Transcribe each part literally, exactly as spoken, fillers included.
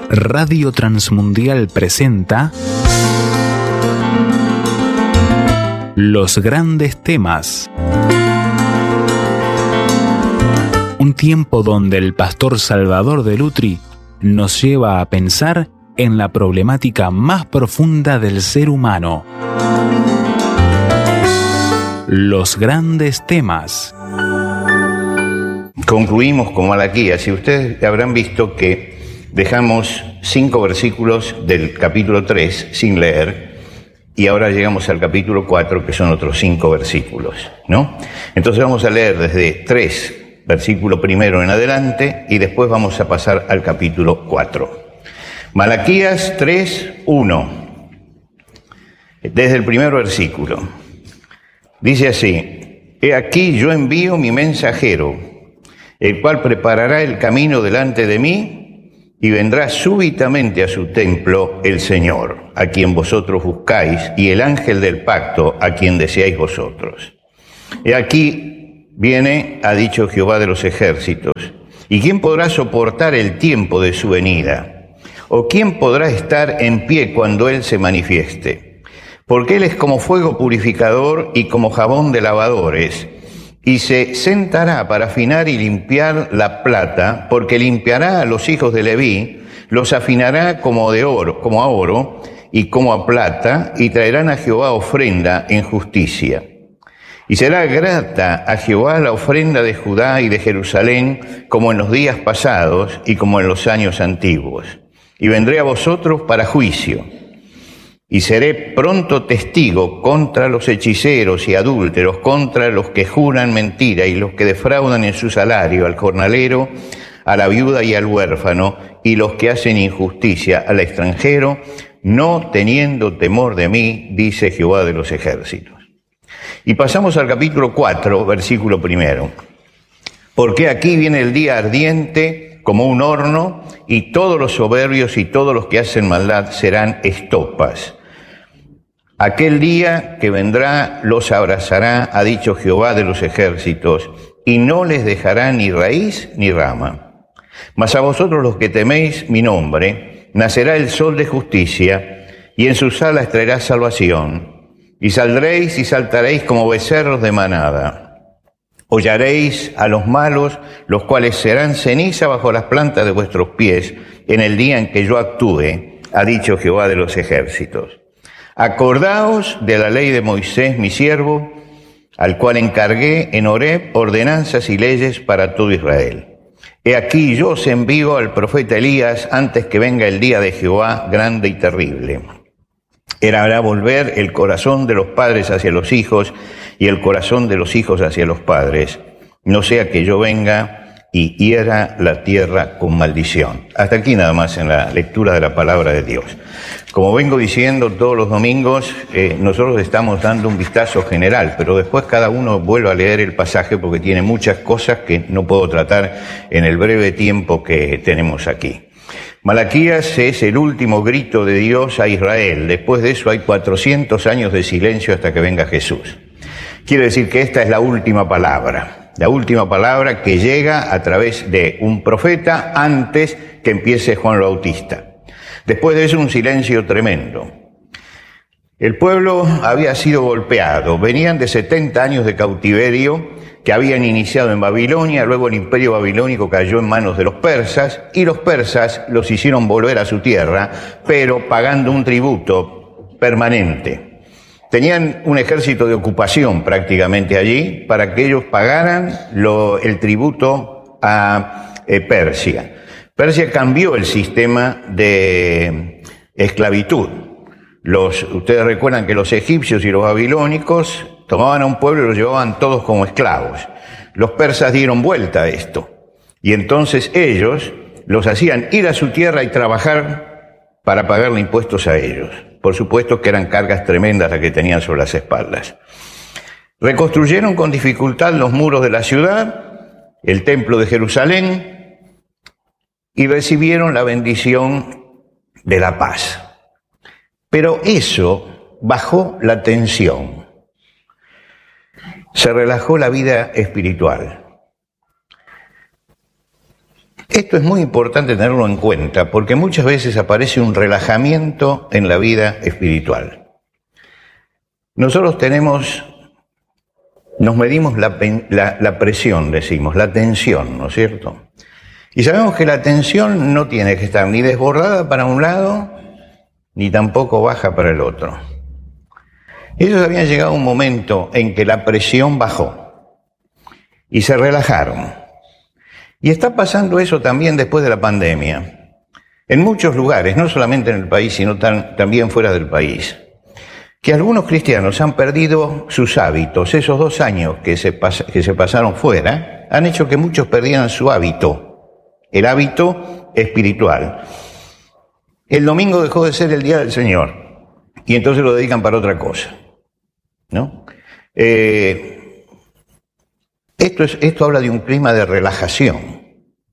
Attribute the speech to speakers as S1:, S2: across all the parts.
S1: Radio Transmundial presenta Los Grandes Temas. Un tiempo donde el pastor Salvador de Lutri nos lleva a pensar en la problemática más profunda del ser humano. Los Grandes Temas.
S2: Concluimos con Malaquías, y ustedes habrán visto que dejamos cinco versículos del capítulo tres sin leer, y ahora llegamos al capítulo cuatro, que son otros cinco versículos, ¿no? Entonces vamos a leer desde tres, versículo primero en adelante, y después vamos a pasar al capítulo cuatro. Malaquías tres, uno, desde el primer versículo. Dice así: He aquí yo envío mi mensajero, el cual preparará el camino delante de mí, y vendrá súbitamente a su templo el Señor, a quien vosotros buscáis, y el ángel del pacto, a quien deseáis vosotros. He aquí viene, ha dicho Jehová de los ejércitos, ¿y quién podrá soportar el tiempo de su venida? ¿O quién podrá estar en pie cuando Él se manifieste? Porque Él es como fuego purificador y como jabón de lavadores, y se sentará para afinar y limpiar la plata, porque limpiará a los hijos de Leví, los afinará como de oro, como a oro y como a plata, y traerán a Jehová ofrenda en justicia. Y será grata a Jehová la ofrenda de Judá y de Jerusalén, como en los días pasados y como en los años antiguos. Y vendré a vosotros para juicio, y seré pronto testigo contra los hechiceros y adúlteros, contra los que juran mentira y los que defraudan en su salario al jornalero, a la viuda y al huérfano, y los que hacen injusticia al extranjero, no teniendo temor de mí, dice Jehová de los ejércitos. Y pasamos al capítulo cuatro, versículo primero. Porque aquí viene el día ardiente como un horno, y todos los soberbios y todos los que hacen maldad serán estopas. Aquel día que vendrá los abrazará, ha dicho Jehová de los ejércitos, y no les dejará ni raíz ni rama. Mas a vosotros los que teméis mi nombre, nacerá el sol de justicia, y en sus alas traerá salvación, y saldréis y saltaréis como becerros de manada. Hollaréis a los malos, los cuales serán ceniza bajo las plantas de vuestros pies, en el día en que yo actúe, ha dicho Jehová de los ejércitos. Acordaos de la ley de Moisés, mi siervo, al cual encargué en Horeb ordenanzas y leyes para todo Israel. He aquí yo os envío al profeta Elías antes que venga el día de Jehová grande y terrible. Él hará volver el corazón de los padres hacia los hijos y el corazón de los hijos hacia los padres, no sea que yo venga y hiera la tierra con maldición. Hasta aquí nada más en la lectura de la palabra de Dios. Como vengo diciendo todos los domingos, eh, nosotros estamos dando un vistazo general, pero después cada uno vuelve a leer el pasaje porque tiene muchas cosas que no puedo tratar en el breve tiempo que tenemos aquí. Malaquías es el último grito de Dios a Israel. Después de eso hay cuatrocientos años de silencio hasta que venga Jesús. Quiere decir que esta es la última palabra, la última palabra que llega a través de un profeta antes que empiece Juan el Bautista. Después de eso un silencio tremendo. El pueblo había sido golpeado, venían de setenta años de cautiverio que habían iniciado en Babilonia, luego el imperio babilónico cayó en manos de los persas, y los persas los hicieron volver a su tierra, pero pagando un tributo permanente. Tenían un ejército de ocupación prácticamente allí para que ellos pagaran lo, el tributo a eh, Persia. Persia cambió el sistema de esclavitud. Los, ustedes recuerdan que los egipcios y los babilónicos tomaban a un pueblo y los llevaban todos como esclavos. Los persas dieron vuelta a esto, y entonces ellos los hacían ir a su tierra y trabajar para pagarle impuestos a ellos. Por supuesto que eran cargas tremendas las que tenían sobre las espaldas. Reconstruyeron con dificultad los muros de la ciudad, el templo de Jerusalén, y recibieron la bendición de la paz. Pero eso bajó la tensión. Se relajó la vida espiritual. Esto es muy importante tenerlo en cuenta porque muchas veces aparece un relajamiento en la vida espiritual. Nosotros tenemos, nos medimos la, la, la presión, decimos, la tensión, ¿no es cierto? Y sabemos que la tensión no tiene que estar ni desbordada para un lado, ni tampoco baja para el otro. Ellos habían llegado a un momento en que la presión bajó y se relajaron. Y está pasando eso también después de la pandemia. En muchos lugares, no solamente en el país, sino tan, también fuera del país, que algunos cristianos han perdido sus hábitos. Esos dos años que se, pas- que se pasaron fuera han hecho que muchos perdieran su hábito. El hábito espiritual. El domingo dejó de ser el día del Señor y entonces lo dedican para otra cosa, ¿no? Eh, esto, es, esto habla de un clima de relajación.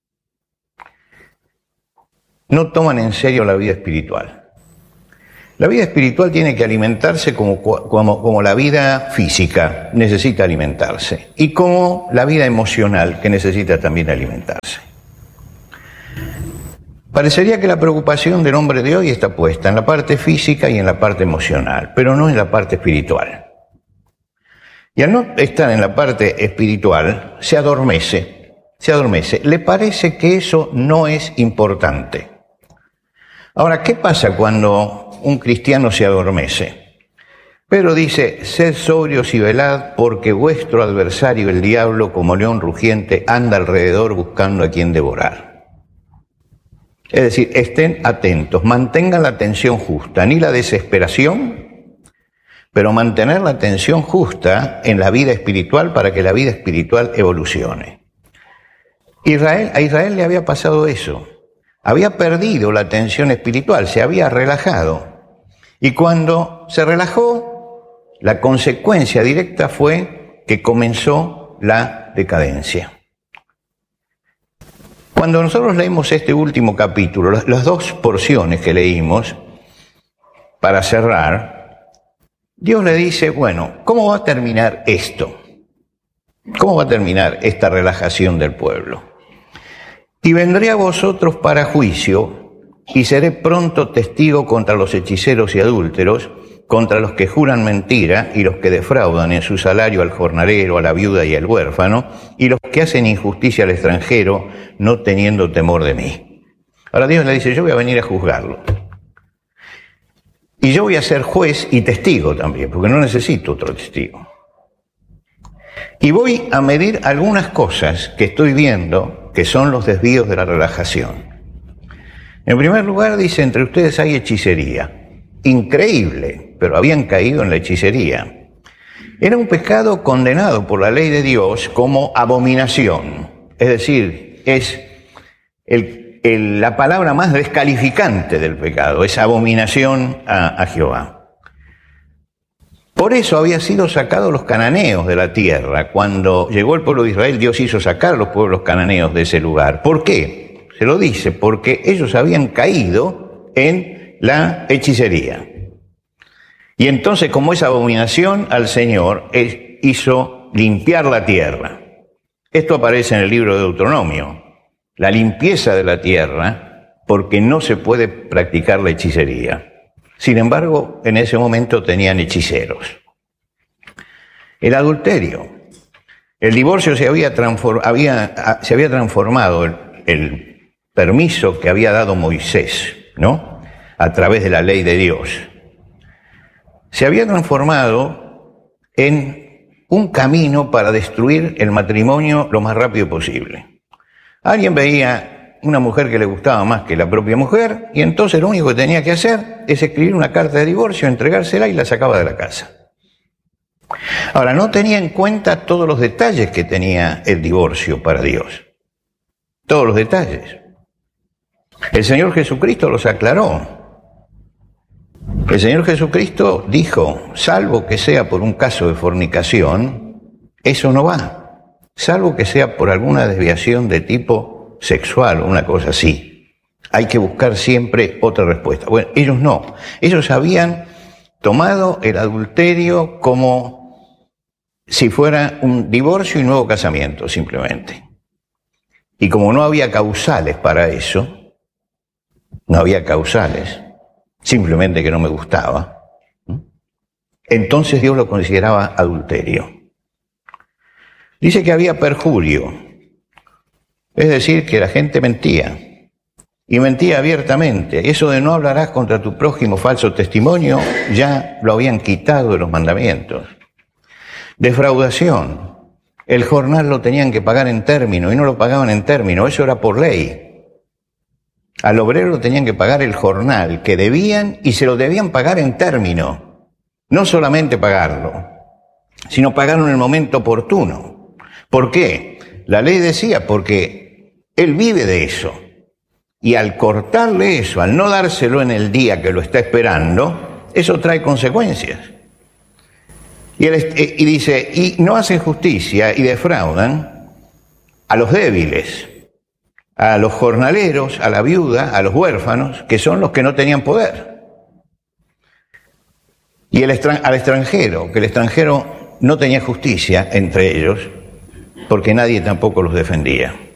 S2: No toman en serio la vida espiritual. La vida espiritual tiene que alimentarse como, como, como la vida física necesita alimentarse y como la vida emocional que necesita también alimentarse. Parecería que la preocupación del hombre de hoy está puesta en la parte física y en la parte emocional, pero no en la parte espiritual. Y al no estar en la parte espiritual, se adormece, se adormece. Le parece que eso no es importante. Ahora, ¿qué pasa cuando un cristiano se adormece? Pedro dice, sed sobrios y velad, porque vuestro adversario, el diablo, como león rugiente, anda alrededor buscando a quien devorar. Es decir, estén atentos, mantengan la atención justa, ni la desesperación, pero mantener la atención justa en la vida espiritual para que la vida espiritual evolucione. Israel, a Israel le había pasado eso, había perdido la atención espiritual, se había relajado. Y cuando se relajó, la consecuencia directa fue que comenzó la decadencia. Cuando nosotros leemos este último capítulo, las dos porciones que leímos, para cerrar, Dios le dice, bueno, ¿cómo va a terminar esto? ¿Cómo va a terminar esta relajación del pueblo? Y vendré a vosotros para juicio, y seré pronto testigo contra los hechiceros y adúlteros, contra los que juran mentira y los que defraudan en su salario al jornalero, a la viuda y al huérfano, y los que hacen injusticia al extranjero, no teniendo temor de mí. Ahora Dios le dice, yo voy a venir a juzgarlo. Y yo voy a ser juez y testigo también, porque no necesito otro testigo. Y voy a medir algunas cosas que estoy viendo, que son los desvíos de la relajación. En primer lugar, dice, entre ustedes hay hechicería. Increíble, pero habían caído en la hechicería. Era un pecado condenado por la ley de Dios como abominación. Es decir, es el, el, la palabra más descalificante del pecado, es abominación a, a Jehová. Por eso había sido sacados los cananeos de la tierra. Cuando llegó el pueblo de Israel, Dios hizo sacar a los pueblos cananeos de ese lugar. ¿Por qué? Se lo dice, porque ellos habían caído en la hechicería. Y entonces, como esa abominación al Señor, él hizo limpiar la tierra. Esto aparece en el libro de Deuteronomio, la limpieza de la tierra, porque no se puede practicar la hechicería. Sin embargo, en ese momento tenían hechiceros. El adulterio. El divorcio se había, transform, había, se había transformado, el, el permiso que había dado Moisés, ¿no?, a través de la ley de Dios, se había transformado en un camino para destruir el matrimonio lo más rápido posible. Alguien veía una mujer que le gustaba más que la propia mujer y entonces lo único que tenía que hacer es escribir una carta de divorcio, entregársela y la sacaba de la casa. Ahora, no tenía en cuenta todos los detalles que tenía el divorcio para Dios. Todos los detalles. El Señor Jesucristo los aclaró. El Señor Jesucristo dijo, salvo que sea por un caso de fornicación, eso no va. Salvo que sea por alguna desviación de tipo sexual, una cosa así. Hay que buscar siempre otra respuesta. Bueno, ellos no. Ellos habían tomado el adulterio como si fuera un divorcio y nuevo casamiento, simplemente. Y como no había causales para eso, no había causales, simplemente que no me gustaba, entonces Dios lo consideraba adulterio. Dice que había perjurio, es decir, que la gente mentía, y mentía abiertamente. Eso de no hablarás contra tu prójimo falso testimonio, ya lo habían quitado de los mandamientos. Defraudación, el jornal lo tenían que pagar en término, y no lo pagaban en término, eso era por ley. Al obrero lo tenían que pagar el jornal que debían, y se lo debían pagar en término. No solamente pagarlo, sino pagarlo en el momento oportuno. ¿Por qué? La ley decía, porque él vive de eso. Y al cortarle eso, al no dárselo en el día que lo está esperando, eso trae consecuencias. Y, él, y dice, y no hacen justicia y defraudan a los débiles, a los jornaleros, a la viuda, a los huérfanos, que son los que no tenían poder. Y el extran- al extranjero, que el extranjero no tenía justicia entre ellos, porque nadie tampoco los defendía.